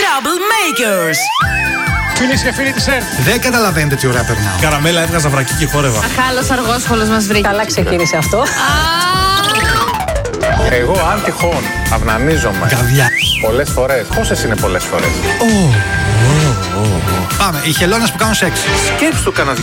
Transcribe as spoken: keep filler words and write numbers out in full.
Troublemakers. Φίλες και φίλοι της ΕΡΤ. Δεν καταλαβαίνετε τι ωραία περνάω. Καραμέλα έβγαζα βρακή και χόρευα. Αχάλος αργόσχολος μας βρήκε. Καλά ξεκίνησε αυτό. Εγώ αν τυχόν αυνανίζομαι Καβιά. πολλές φορές. Πόσες είναι πολλές φορές? Πάμε, οι χελώνες που κάνουν σεξ. Σκέψου κανένα